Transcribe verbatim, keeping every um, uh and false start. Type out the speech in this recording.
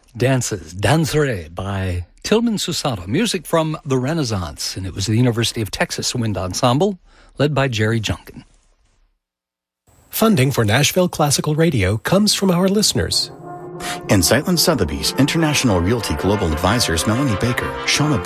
Dances, Danserai by Tillman Susato. Music from the Renaissance, and it was the University of Texas Wind Ensemble, led by Jerry Junkin. Funding for Nashville Classical Radio comes from our listeners. In Zeitlin Sotheby's, International Realty Global Advisors Melanie Baker, Shauna